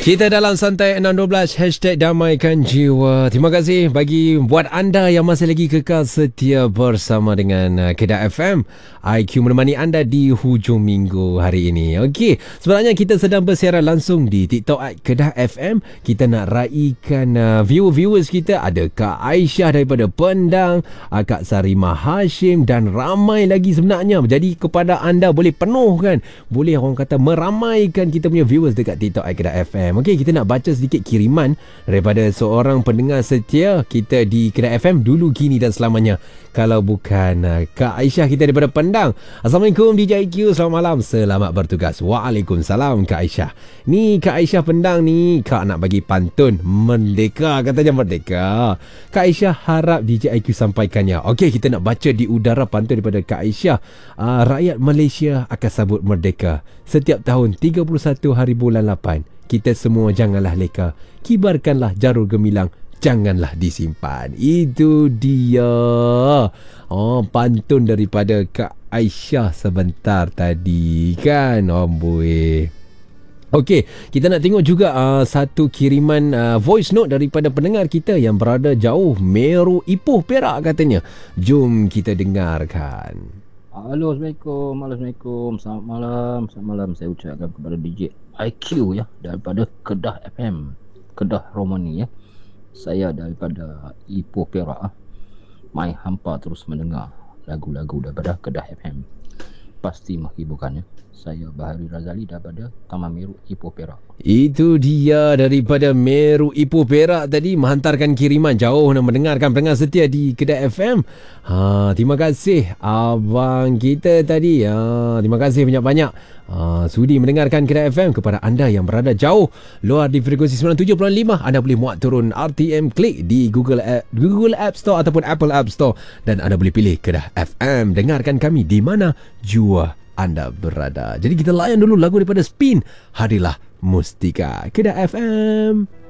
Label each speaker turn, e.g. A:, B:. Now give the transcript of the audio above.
A: Kita dalam Santai 612 #damaikan jiwa. Terima kasih bagi buat anda yang masih lagi kekal setia bersama dengan Kedah FM. IQ menemani anda di hujung minggu hari ini. Okey, sebenarnya kita sedang bersiaran langsung di TikTok Kedah FM. Kita nak raikan viewers kita. Ada Kak Aisyah daripada Pendang, Kak Sarimah Hashim dan ramai lagi sebenarnya. Jadi kepada anda boleh penuhkan, boleh orang kata meramaikan kita punya viewers dekat TikTok Kedah FM. Okey, kita nak baca sedikit kiriman daripada seorang pendengar setia kita di Kedah FM dulu, kini dan selamanya. Kalau bukan Kak Aisyah kita daripada Pendang. Assalamualaikum DJ IQ, selamat malam, selamat bertugas. Waalaikumsalam Kak Aisyah. Ni Kak Aisyah Pendang ni, Kak nak bagi pantun merdeka, katanya merdeka. Kak Aisyah harap DJ IQ sampaikannya. Okey, kita nak baca di udara pantun daripada Kak Aisyah. Rakyat Malaysia akan sabut merdeka setiap tahun 31 hari bulan 8. Kita semua janganlah leka, kibarkanlah jarur gemilang, janganlah disimpan. Itu dia pantun daripada Kak Aisyah sebentar tadi kan, amboi. Okey, kita nak tengok juga satu kiriman voice note daripada pendengar kita yang berada jauh Meru Ipoh Perak katanya. Jom kita dengarkan.
B: Halo, Assalamualaikum. Selamat malam. Saya ucapkan kepada DJ IQ ya, daripada Kedah FM, Kedah Romani ya. Saya daripada Ipoh Perak. Mai hampa terus mendengar lagu-lagu daripada Kedah FM. Pasti menghiburkan ya. Saya Bahari Razali daripada Taman Meru Ipoh Perak.
A: Itu dia daripada Meru Ipoh Perak tadi, menghantarkan kiriman jauh dan mendengarkan pendengar setia di Kedah FM. Terima kasih abang kita tadi. Terima kasih banyak-banyak sudi mendengarkan Kedah FM. Kepada anda yang berada jauh luar di frekuensi 97.5, anda boleh muat turun RTM Klik di Google App Store ataupun Apple App Store, dan anda boleh pilih Kedah FM. Dengarkan kami di mana jua anda berada. Jadi kita layan dulu lagu daripada Spin, Hadilah Mustika, Kedah FM.